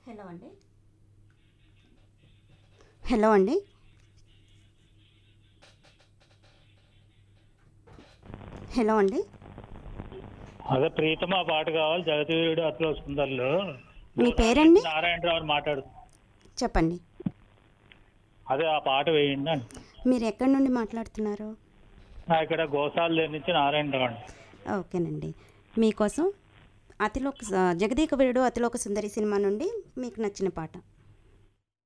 Hello అండి. Hello అండి. Hello అండి. అదే ప్రీతమ పాట కావాలి. జగతీయుడు అతిలో సుందరులు మీ గోదావరి నుంచి పేరండి? నారాయణరావు మాట్లాడు. చెప్పండి. అదే ఆ పాట వేయండి అని. మీరు ఎక్కడి నుండి మాట్లాడుతున్నారు? ఇక్కడ గోసాల నుంచి నారాయణరావు అండి. ఓకేనండి. మీకోసం జగదేక వీరుడు అతిలోక సుందరి సినిమా నుండి మీకు నచ్చిన పాట.